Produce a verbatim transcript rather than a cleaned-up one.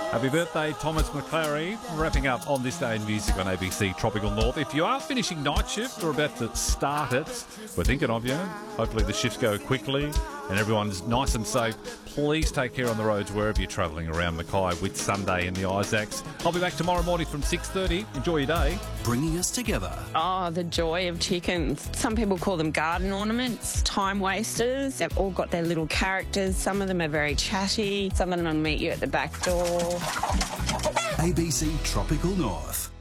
Happy birthday, Thomas McClary. Wrapping up on This Day in Music on A B C Tropical North. If you are finishing night shift or about to start it, we're thinking of you. Hopefully the shifts go quickly and everyone's nice and safe. Please take care on the roads wherever you're travelling around Mackay with Sunday in the Isaacs. I'll be back tomorrow morning from six thirty. Enjoy your day. Bringing us together. Oh, the joy of chickens. Some people call them garden ornaments, time wasters. They've all got their little characters. Some of them are very chatty. Some of them will meet you at the back door. A B C Tropical North.